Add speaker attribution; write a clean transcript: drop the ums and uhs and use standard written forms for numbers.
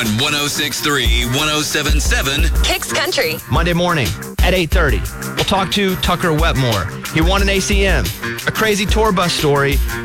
Speaker 1: on 106.3, 107.7
Speaker 2: Kicks Country.
Speaker 3: Monday morning at 8:30. We'll talk to Tucker Wetmore. He won an ACM, a crazy tour bus story,